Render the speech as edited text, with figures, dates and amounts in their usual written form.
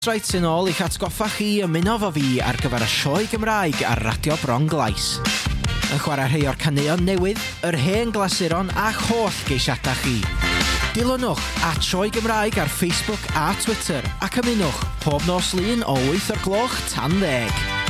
Reit yn ôl i'ch atgoffa chi ymuno fo fi ar gyfer y sioe Gymraeg ar Radio Bron Glais. Yn chwarae rhai o'r caneuon newydd, yr hen glasuron a'ch holl geisiadau chi. Dilynwch @sioe Gymraeg ar Facebook a Twitter ac ymunwch pob nos lun o 8 o'r gloch tan 10.